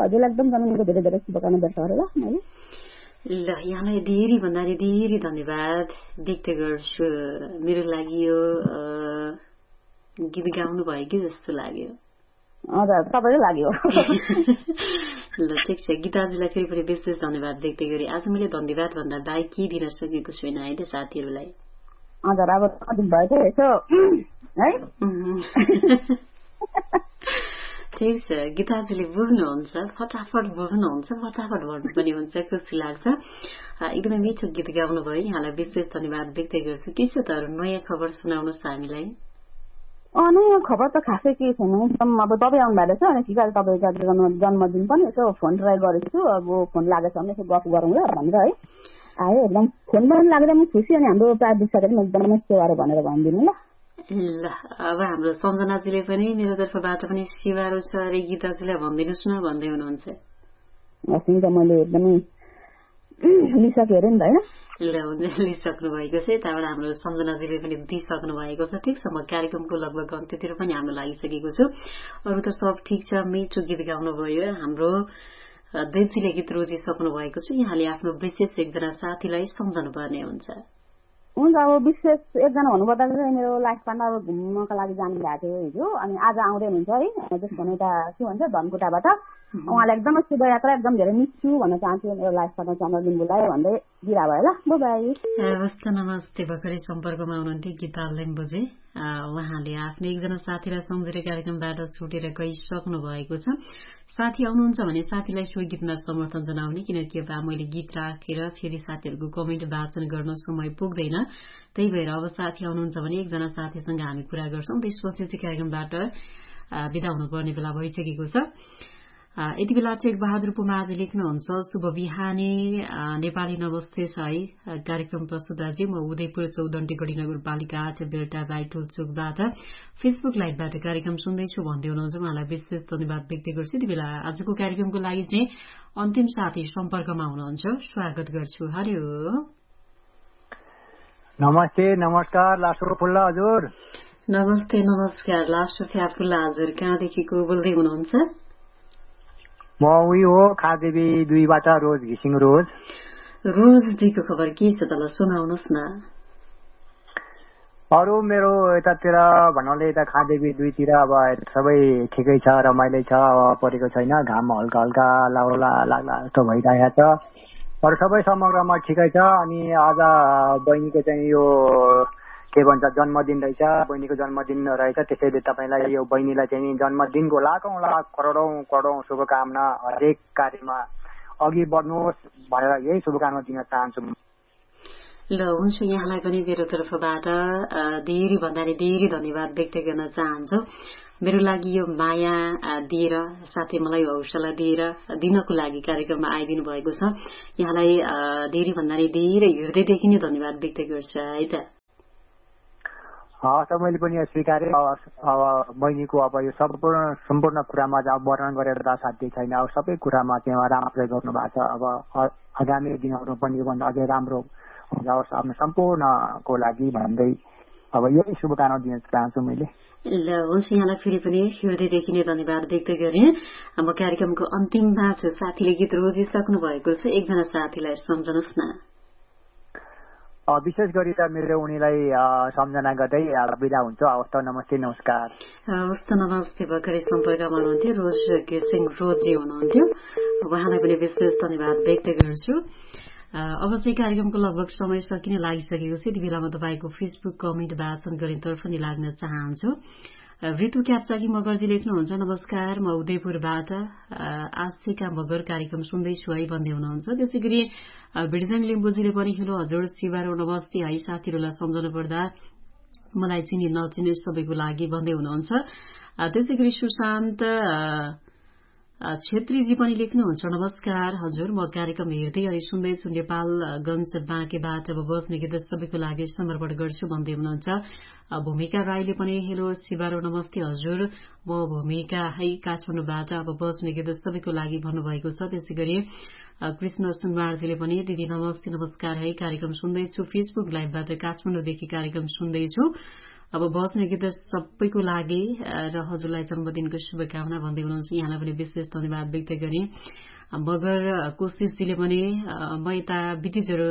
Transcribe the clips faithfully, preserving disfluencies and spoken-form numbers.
हजुरलाई एकदम जन्मदिनको धेरै धेरै शुभकामना व्यक्त गरेँ ल मैले। ल यहाँलाई धेरै भन्दा धेरै धन्यवाद व्यक्त गर्छु। मेरो लागि यो गीत गाउनु भयो कि जस्तो लाग्यो। हजुर तपाईँकै लाग्यो। ल ठिक छ, गीताजीलाई फेरि पनि विशेष धन्यवाद व्यक्त गरेँ। आज मैले धन्यवाद भन्दा बाहेक के दिन सकेको छुइनँ होइन साथीहरूलाई। हजुर अब भयो यसो है। ठिक छ, गीताजीले बुझ्नुहुन्छ, फटाफट बुझ्नुहुन्छ, फटाफट भन्नु पनि हुन्छ, खुसी लाग्छ। एकदमै मिठो गीत गाउनु भयो, यहाँलाई विशेष धन्यवाद व्यक्त गर्छु। के छ त नयाँ खबर सुनाउनुहोस् हामीलाई। नयाँ खबर त खासै के छैन, एकदम अब तपाईँ आउनु भएको छ अनि ठिक छ, तपाईँको जन्मदिन पनि यसो फोन ट्राई गरेको छु, अब फोन लागेछ भने यसो गफ गरौँ ल भनेर है आयो। एकदम फोन पनि लाग्दा पनि खुसी, अनि हाम्रो प्राविधिक साथीले पनि एकदमै सेवा भनेर भनिदिनु ल। ल अब हाम्रो सम्झनाजीले पनि मेरो तर्फबाट पनि सेवारो छ अरे गीताजीलाई भनिदिनुहोस् न भन्दै हुनुहुन्छ। हुन्छ मैले एकदमै लिइसकेँ अरे नि त होइन। ल हुन्छ, लिइसक्नु भएको छ, यताबाट हाम्रो सम्झनाजीले पनि दिइसक्नु भएको छ। ठिक छ, म कार्यक्रमको लगभग अन्त्यतिर पनि हाम्रो लागिसकेको छु। अरू त सब ठिक छ, मिठो गीत गाउनु भयो। हाम्रो देवजीले गीत रोजिसक्नु भएको छ, यहाँले आफ्नो विशेष एकजना साथीलाई सम्झनु पर्ने हुन्छ। हुन्छ, अब विशेष एकजना हुनुपर्दा चाहिँ मेरो लाइफ पार्टनर घुम्नको लागि जानु भएको थियो हिजो, अनि आज आउँदै हुनुहुन्छ है जसको यता के भन्छ धनकुटाबाट। उहाँलाई एकदमै शुभयात्रा, एकदम धेरै मिस्छु भन्न चाहन्छु, मेरो लाइफ पार्टनर जन्मदिन बोलायो भन्दै बिदा भयो ल। बाई। हवस् त, नमस्ते। भर्खरै सम्पर्कमा हुनुहुन्थ्यो गीता लेम्बुजे, उहाँले आफ्नो एकजना साथीलाई सम्झेर कार्यक्रमबाट छुटेर गइसक्नु भएको छ। साथी आउनुहुन्छ भने साथीलाई सोही गीतमा समर्थन जनाउने, किनकि अब मैले गीत राखेर फेरि साथीहरूको कमेन्ट वाचन गर्न समय पुग्दैन। त्यही भएर अब साथी आउनुहुन्छ भने एकजना साथीसँग हामी कुरा गर्छौँ, त्यसपछि चाहिँ कार्यक्रमबाट बिदा हुनुपर्ने बेला भइसकेको छ। यति बेला टेक बहादुर पुमाजी लेख्नुहुन्छ, शुभ बिहानी नेपाली नमस्ते छ है कार्यक्रम प्रस्तुताजी, म उदयपुर चौदण्डी गढी नगरपालिका आठ बेलटा बाइटोल चोकबाट फेसबुक लाइभबाट कार्यक्रम सुन्दैछु भन्दै हुनुहुन्छ। उहाँलाई विशेष धन्यवाद व्यक्त गर्छु। यति बेला आजको कार्यक्रमको लागि चाहिँ अन्तिम साथी सम्पर्कमा हुनुहुन्छ, स्वागत गर्छु। हरियो नमस्ते। नमस्कार लासो फुल्ला हजुर। नमस्ते नमस्कार लासो फ्याफुल्ला हजुर, कहाँदेखि को बोल्दै हुनुहुन्छ? म उही हो खादेवी दुईबाट रोज घिसिङ रोज। रोजजीको खबर के छ त ल सुनाउनुहोस् न। अरू मेरो यतातिर भन्नाले यता खादेवी दुईतिर अब सबै ठिकै छ, रमाइलो छ, अब परेको छैन, घाम हल्का हल्का लाउला लाग्ला जस्तो भइरहेको छ। अरू सबै समग्रमा ठिकै छ। अनि आज बहिनीको चाहिँ यो के भन्छ जन्मदिन रहेछ, बहिनीको जन्मदिन रहेछ, त्यसैले तपाईँलाई यो बहिनीलाई चाहिँ जन्मदिनको लाखौँ लाख करोडौँ करोडौँ शुभकामना, हरेक कार्यमा अघि बढ्नुहोस् भनेर यही शुभकामना दिन चाहन्छु। ल हुन्छ, यहाँलाई पनि मेरो तर्फबाट धेरै भन्दा धेरै धन्यवाद व्यक्त गर्न चाहन्छु। मेरो लागि यो माया दिएर साथै मलाई हौसला दिएर दिनको लागि कार्यक्रममा आइदिनु भएको छ, यहाँलाई धेरै भन्दा धेरै हृदयदेखि नै धन्यवाद व्यक्त गर्छु है त। हस्, मैले पनि स्वीकारेँ। अब बहिनीको अब यो सम्पूर्ण सम्पूर्ण कुरामा अब वर्णन गरेर त साध्य छैन, अब सबै कुरामा चाहिँ राम्रो गर्नु भएको छ। अब आगामी दिनहरू पनि योभन्दा अझै राम्रो जाओस् आफ्नो सम्पूर्णको लागि भन्दै अब यही शुभकामना दिन चाहन्छु मैले। ल हुन्छ, यहाँलाई फेरि पनि हृदयदेखि नै धन्यवाद व्यक्त गरेँ। म कार्यक्रमको अन्तिममा छु, साथीले गीत रोजिसक्नु भएको छ, एकजना साथीलाई सम्झनुहोस् न। विशेष गरी त मेरो उनीलाई सम्झना गर्दै बिदा हुन्छ। हवस् त, नमस्ते नमस्कार। हवस् त, नमस्ते। भर्खरै सम्पर्कमा हुनुहुन्थ्यो रोज घिसिङ रोजी हुनुहुन्थ्यो, उहाँलाई पनि विशेष धन्यवाद व्यक्त गर्छु। अब चाहिँ कार्यक्रमको लगभग समय सकिन लागिसकेको छ। यति बेला म तपाईँको फेसबुक कमेन्ट वाचन गर्नेतर्फ नि लाग्न चाहन्छु। ऋतु क्याप्साकी मगरजी लेख्नुहुन्छ, नमस्कार, म उदयपुरबाट आस्थिका मगर कार्यक्रम सुन्दैछु है भन्दै हुनुहुन्छ। त्यसै गरी भिडजङ लिम्बुजीले पनि हेलो हजुर शिवारो नमस्ते है, साथीहरूलाई सम्झनु पर्दा मलाई चिनी नचिने सबैको लागि भन्दै हुनुहुन्छ। त्यसै गरी सुशान्त छेत्रीजी पनि लेख्नुहुन्छ, नमस्कार हजुर, म कार्यक्रम हेर्दै अनि सुन्दैछु, नेपालगञ्ज बाँकेबाट बज्ने गीत सबैको लागि समर्पण गर्छु भन्दै हुनुहुन्छ। भूमिका राईले पनि हेलो शिवारो नमस्ते हजुर, म भूमिका है काठमाडौँबाट अब बज्ने गीत सबैको लागि भन्नुभएको छ। त्यसै गरी कृष्ण सुनवारजीले पनि दिदी नमस्ते नमस्कार है, कार्यक्रम सुन्दैछु, फेसबुक लाइभबाट काठमाडौँदेखि कार्यक्रम सुन्दैछु, अब बज्ने गीत सबैको लागि र हजुरलाई जन्मदिनको शुभकामना भन्दै हुनुहुन्छ। यहाँलाई पनि विशेष धन्यवाद व्यक्त गरेँ। बगर कोशिशजीले पनि म यता बितिचेरो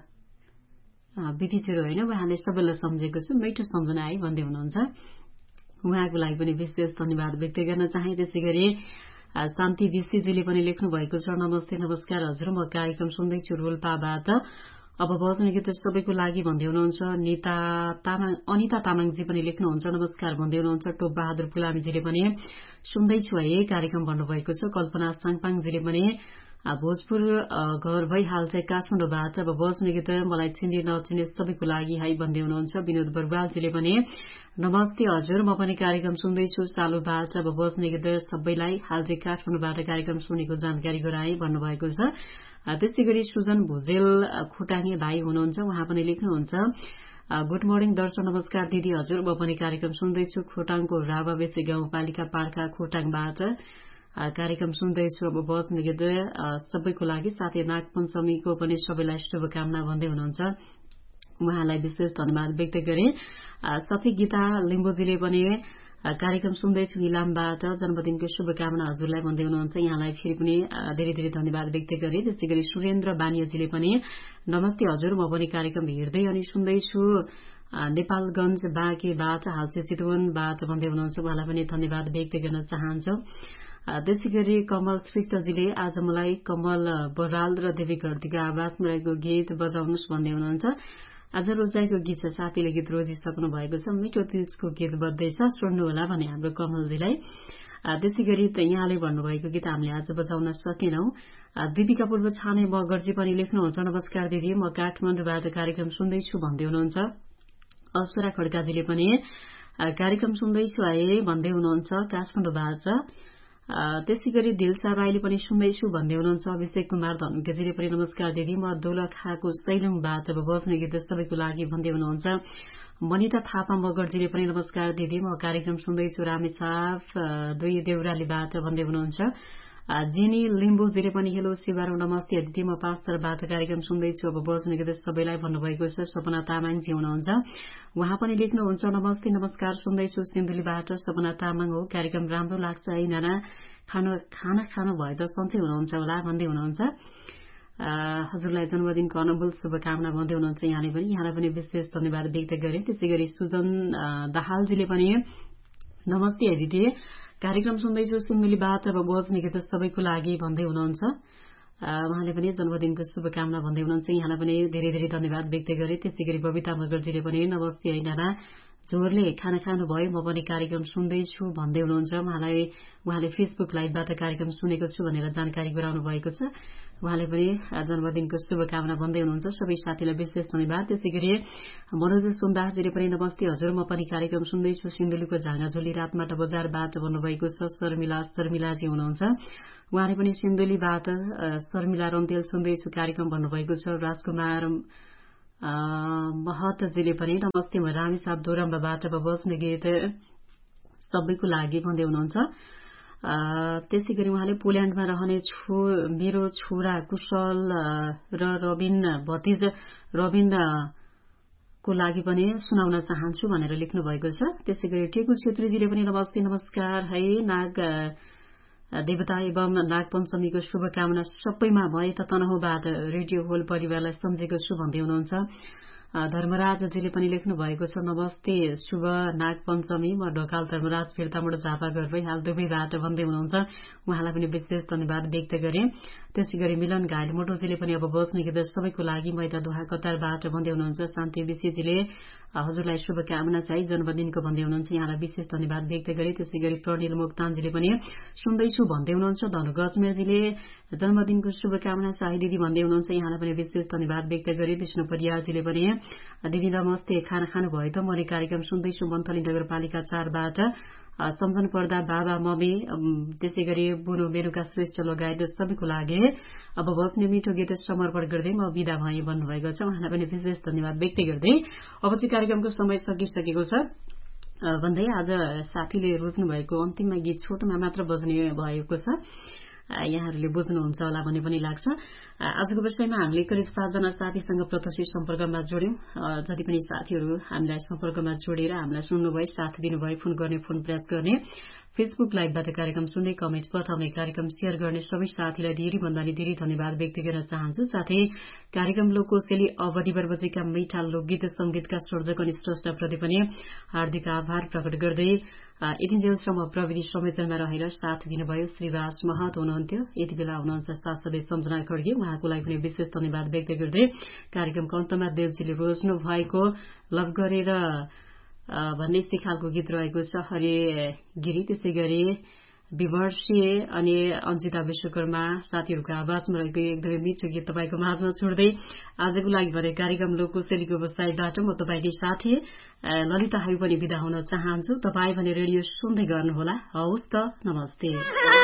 बितिचेरो होइन उहाँले सबैलाई सम्झेको छु, मिठो सम्झना है भन्दै हुनुहुन्छ। उहाँको लागि पनि विशेष धन्यवाद व्यक्त गर्न चाहे। त्यसै गरी शान्ति विशीजीले पनि लेख्नु भएको छ, नमस्ते नमस्कार हजुर, म कार्यक्रम सुन्दैछु रोल्पाबाट। अब बज्ने गीत सबैको लागि भन्दै हुनुहुन्छ। निता तामाङ अनिता तामाङजी पनि लेख्नुहुन्छ, नमस्कार भन्दै हुनुहुन्छ। टोप बहादुर पुलामीजीले पनि सुन्दैछु है कार्यक्रम भन्नुभएको छ। कल्पना साङपाङजीले पनि भोजपुर घर भई हाल चाहिँ काठमाडौँबाट अब बज्ने गीत मलाई चिने नचिने सबैको लागि है भन्दै हुनुहुन्छ। विनोद बरुवालजीले पनि नमस्ते हजुर, म पनि कार्यक्रम सुन्दैछु सालुबाट। अब बज्ने गीत सबैलाई हाल चाहिँ काठमाडौँबाट कार्यक्रम सुनेको जानकारी गराए भन्नुभएको छ। त्यसै गरी सुजन भुजेल खोटाङे भाइ हुनुहुन्छ, उहाँ पनि लेख्नुहुन्छ, गुड मर्निङ दर्शन, नमस्कार दिदी हजुर, म पनि कार्यक्रम सुन्दैछु खोटाङको रावाबेसी गाउँपालिका पार्का खोटाङबाट कार्यक्रम सुन्दैछु। अब बज्ने गीत सबैको लागि, साथै नागपञ्चमीको पनि सबैलाई शुभकामना भन्दै हुनुहुन्छ। उहाँलाई विशेष धन्यवाद व्यक्त गरे। साथै गीता लिम्बुजीले पनि कार्यक्रम सुन्दैछु इलामबाट, जन्मदिनको शुभकामना हजुरलाई भन्दै हुनुहुन्छ। यहाँलाई फेरि पनि धेरै धेरै धन्यवाद व्यक्त गरे। त्यसै गरी सुरेन्द्र बानियाजीले पनि नमस्ते हजुर, म पनि कार्यक्रम हेर्दै अनि सुन्दैछु नेपालगञ्ज बाँकेबाट, हाल चाहिँ चितवनबाट भन्दै हुनुहुन्छ। उहाँलाई पनि धन्यवाद व्यक्त गर्न चाहन्छु। त्यसै गरी कमल श्रेष्ठजीले आज मलाई कमल बराल र देवी घरतीको आवाजमा रहेको गीत बजाउनुहोस् भन्दै हुनुहुन्छ। आज रोजाइको गीत छ, साथीले गीत रोजिसक्नु भएको छ, मिठो तिजको गीत बज्दैछ, सुन्नुहोला भने हाम्रो कमलजीलाई। त्यसै गरी यहाँले भन्नुभएको गीत हामीले आज बजाउन सकेनौं। दिपिका पूर्व छाने मगरजी पनि लेख्नुहुन्छ, नमस्कार दिदी, म काठमाडौँबाट कार्यक्रम सुन्दैछु भन्दै हुनुहुन्छ। अप्सरा खड्काजीले पनि कार्यक्रम सुन्दैछु है भन्दै हुनुहुन्छ काठमाडौँबाट। त्यसै गरी दिलसा राईले पनि सुन्दैछु भन्दै हुनुहुन्छ। अभिषेक कुमार धनुकेजीले पनि नमस्कार दिदी, म दोलखाको सैलुङबाट बज्ने गीत सबैको लागि भन्दै हुनुहुन्छ। मनिता थापा मगरजीले पनि नमस्कार दिदी, म कार्यक्रम सुन्दैछु रामेछाप दुई देउरालीबाट भन्दै हुनुहुन्छ। जेनी लिम्बुजीले पनि हेलो शिवारो नमस्ते दिदी, म पास्तरबाट कार्यक्रम सुन्दैछु अब बज्ने गीत सबैलाई भन्नुभएको छ। सपना तामाङजी हुनुहुन्छ, उहाँ पनि लेख्नुहुन्छ, नमस्ते नमस्कार सुन्दैछु सिन्धुलीबाट। सपना तामाङ हो, कार्यक्रम राम्रो लाग्छ है नाना, खाना खाना खानु भए त सन्चै हुनुहुन्छ होला भन्दै हुनुहुन्छ। हजुरलाई जन्मदिनको अनमोल शुभकामना भन्दै हुनुहुन्छ। यहाँले पनि यहाँलाई पनि विशेष धन्यवाद व्यक्त गरे। त्यसै गरी सुजन दाहालजीले पनि नमस्ते दिदी, कार्यक्रम सुन्दैछु सिन्धुलीबाट, अब बज्ने गीत सबैको लागि भन्दै हुनुहुन्छ। उहाँले पनि जन्मदिनको शुभकामना भन्दै हुनुहुन्छ। यहाँलाई पनि धेरै धेरै धन्यवाद व्यक्त गरे। त्यसै गरी बबिता मगरजीले पनि नमस्ते है नाना, जोरले खाना खानु भयो, म पनि कार्यक्रम सुन्दैछु भन्दै हुनुहुन्छ। उहाँलाई उहाँले फेसबुक लाइभबाट कार्यक्रम सुनेको छु भनेर जानकारी गराउनु भएको छ। उहाँले पनि जन्मदिनको शुभकामना भन्दै हुनुहुन्छ। सबै साथीलाई विशेष धन्यवाद। त्यसै गरी मनोज सुन्दासजीले पनि नमस्ते हजुर, म पनि कार्यक्रम सुन्दैछु सिन्धुलीको झाँगाझोली रातमाटा बजारबाट भन्नुभएको छ। शर्मिला शर्मिलाजी हुनुहुन्छ, उहाँले पनि सिन्धुलीबाट शर्मिला रन्तेल सुन्दैछु कार्यक्रम भन्नुभएको छ। राजकुमार महतजीले पनि नमस्ते, म रामेछाप दोरम्बाबाट बज्ने गीत सबैको लागि भन्दै हुनुहुन्छ। त्यसै गरी उहाँले पोल्याण्डमा रहने छु मेरो छोरा कुशल र रबिन भतिज रबिन को लागि पनि सुनाउन चाहन्छु भनेर लेख्नु भएको छ। त्यसै गरी टेकु छेत्रीजीले पनि नमस्ते नमस्कार है, नाग देवता एवं नागपञ्चमीको शुभकामना सबैमा भए त तनहुबाट रेडियो होल परिवारलाई सम्झेको छु भन्दै हुनुहुन्छ। धर्मराजजीले पनि लेख्नु भएको छ, नमस्ते शुभ नागपञ्चमी, म ढकाल धर्मराज फिर्तामुड झापा घर भई हाल दुबईबाट भन्दै हुनुहुन्छ। उहाँलाई पनि विशेष धन्यवाद व्यक्त गरे। त्यसै गरी मिलन घाइल मोटोजीले पनि अब बज्ने गीत सबैको लागि मैदा दोहा कतारबाट भन्दै हुनुहुन्छ। शान्ति विशीजीले हजुरलाई शुभकामना चाहिँ जन्मदिनको भन्दै हुनुहुन्छ। यहाँलाई विशेष धन्यवाद व्यक्त गरे। त्यसै गरी प्रनिल मोक्तानजीले पनि सुन्दैछु भन्दै हुनुहुन्छ। धनु गजमेरजीले जन्मदिनको शुभकामना साही दिदी भन्दै हुनुहुन्छ। यहाँलाई पनि विशेष धन्यवाद व्यक्त गरे। विष्णु परियारजीले पनि दिदी नमस्ते, खाना खानु भयो त, मैले कार्यक्रम सुन्दैछु मन्थली नगरपालिका चारबाट सम्झनु पर्दा बाबा मम्मी त्यसै गरी बुनु मेनुका श्रेष्ठ लगायत सबैको लागि अब बज्ने मिठो गीत समर्पण गर्दै म बिदा भएँ भन्नुभएको छ। उहाँलाई पनि विशेष धन्यवाद व्यक्त गर्दै अब चाहिँ कार्यक्रमको समय सकिसकेको छ भन्दै आज साथीले रोज्नु भएको अन्तिममा गीत छोटोमा मात्र बज्ने भएको छ। यहाँहरूले बुझ्नुहुन्छ होला भन्ने पनि लाग्छ। आजको विषयमा हामीले करिब सातजना साथीसँग प्रत्यक्ष सम्पर्कमा जोड्यौं। जति पनि साथीहरू हामीलाई सम्पर्कमा जोडेर हामीलाई सुन्नुभयो, साथ दिनुभयो, फोन गर्ने, फोन प्रयास गर्ने, फेसबुक लाइभबाट कार्यक्रम सुन्दै कमेन्ट पठाउने, कार्यक्रम शेयर गर्ने सबै साथीलाई धेरै भन्दा नि धेरै धन्यवाद व्यक्त गर्न चाहन्छु। साथै कार्यक्रम लोककोशेली अवधि बजेका मिठा लोकगीत संगीतका सर्जक अनि स्रष्टाप्रति पनि हार्दिक आभार प्रकट गर्दै यतिन्जेलसम्म प्रविधि संयोजनमा रहेर साथ दिनुभयो श्रीवास महत हुनुहुन्थ्यो। यति बेला हुनुहुन्छ साथसाथै सम्झना खड्गे, उहाँको लागि पनि विशेष धन्यवाद व्यक्त गर्दै कार्यक्रमको अन्तमा देवजीले रोज्नु भएको लभ गरेर भन्ने सिखालको गीत रहेको छ हरे गिरी, त्यसै गरी विवर्षी अनि अन्जिता विश्वकर्मा साथीहरूको आवाजमा रहेको एकदमै मिठो गीत तपाईँको माझमा छोड्दै आजको लागि भने कार्यक्रम लोककोशेलीको व्यवसायबाट म तपाईँकै साथी ललिता हाई पनि विदा हुन चाहन्छु। तपाईँ भने रेडियो सुन्दै गर्नुहोला। हवस् त, नमस्ते।